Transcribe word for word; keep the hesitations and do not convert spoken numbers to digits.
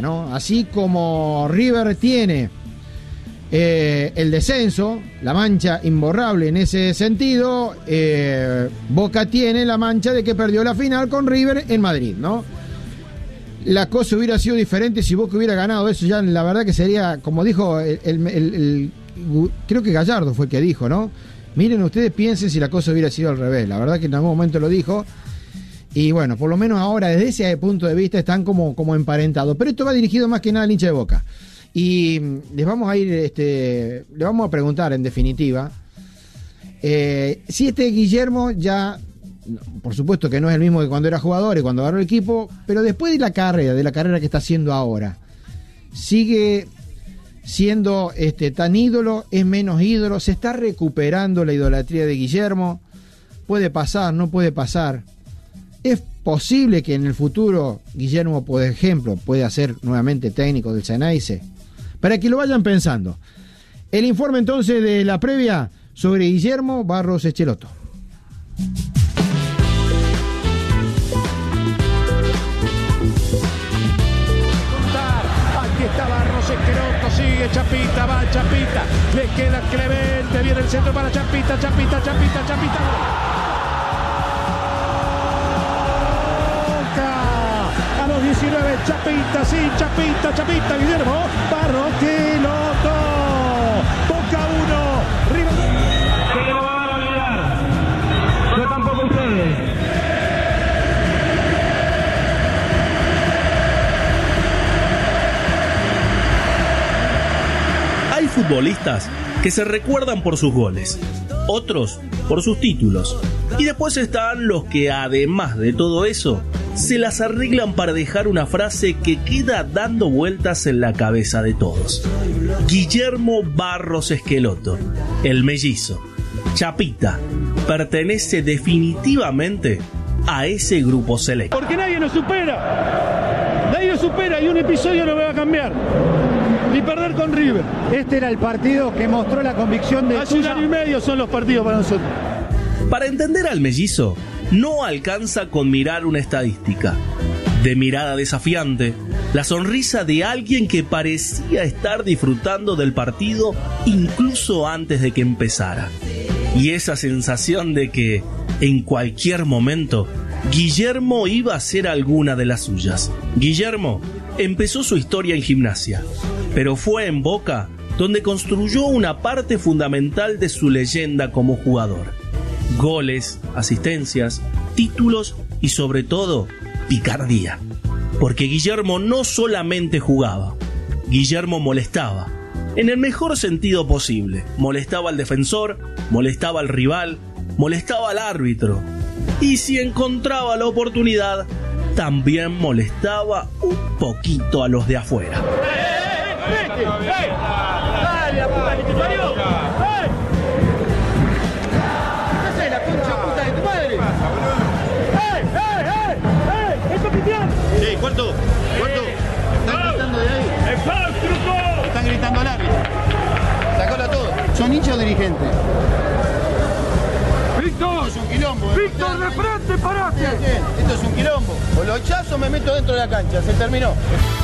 ¿no? Así como River tiene eh, el descenso, la mancha imborrable en ese sentido, eh, Boca tiene la mancha de que perdió la final con River en Madrid, ¿no? La cosa hubiera sido diferente si Boca hubiera ganado eso, ya la verdad que sería, como dijo el, el, el, el creo que Gallardo fue el que dijo, ¿no? Miren ustedes, piensen si la cosa hubiera sido al revés. La verdad que en algún momento lo dijo. Y bueno, por lo menos ahora desde ese punto de vista están como, como emparentados. Pero esto va dirigido más que nada al hincha de Boca. Y les vamos a ir, este, le vamos a preguntar en definitiva, eh, si este Guillermo ya, por supuesto que no es el mismo que cuando era jugador y cuando agarró el equipo, pero después de la carrera, de la carrera que está haciendo ahora, sigue siendo este, tan ídolo, es menos ídolo, se está recuperando la idolatría de Guillermo, puede pasar, no puede pasar. Es posible que en el futuro Guillermo, por ejemplo, pueda ser nuevamente técnico del Xeneize, para que lo vayan pensando. El informe entonces de la previa sobre Guillermo Barros Schelotto. Sigue Chapita, va Chapita, le queda Clemente, viene el centro para Chapita, Chapita, Chapita, Chapita. Boca, a los diecinueve, Chapita, sí, Chapita, Chapita, Guillermo Barros Schelotto. Boca uno, River. Que no van a olvidar, yo tampoco ustedes. Hay futbolistas que se recuerdan por sus goles, otros por sus títulos, y después están los que, además de todo eso, se las arreglan para dejar una frase que queda dando vueltas en la cabeza de todos. Guillermo Barros Schelotto, el mellizo, Chapita, pertenece definitivamente a ese grupo selecto. Porque nadie nos supera, nadie nos supera y un episodio no me va a cambiar. Ni perder con River. Este era el partido que mostró la convicción de hace un año y medio son los partidos para nosotros. Para entender al mellizo, no alcanza con mirar una estadística. De mirada desafiante, la sonrisa de alguien que parecía estar disfrutando del partido incluso antes de que empezara. Y esa sensación de que, en cualquier momento, Guillermo iba a hacer alguna de las suyas. Guillermo empezó su historia en Gimnasia, pero fue en Boca donde construyó una parte fundamental de su leyenda como jugador. Goles, asistencias, títulos y sobre todo, picardía. Porque Guillermo no solamente jugaba, Guillermo molestaba. En el mejor sentido posible. Molestaba al defensor, molestaba al rival, molestaba al árbitro. Y si encontraba la oportunidad, también molestaba un poquito a los de afuera. ¡Vete! ¡Eh! ¡Dale, la puta que te parió! ¡Eh! ¿Qué haces, la concha puta de tu madre? ¡Eh! ¡Eh! ¡Eh! ¡Eh! ¡Es capitán! Sí, ¿cuánto? ¿Cuánto? Están gritando de ahí. Están gritando al árbitro. Sacólo todo. ¿Son hinchas o dirigentes? ¡Víctor! Esto es un quilombo. ¿eh? ¡Víctor, de frente, parate! Esto es un quilombo. O lo echás o me meto dentro de la cancha. Se terminó.